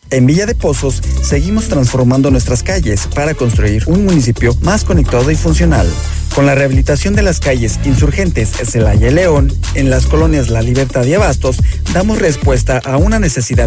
En Villa de Pozos seguimos transformando nuestras calles para construir un municipio más conectado y funcional. Con la rehabilitación de las calles Insurgentes, Celaya y León, en las colonias La Libertad y Abastos, damos respuesta a una necesidad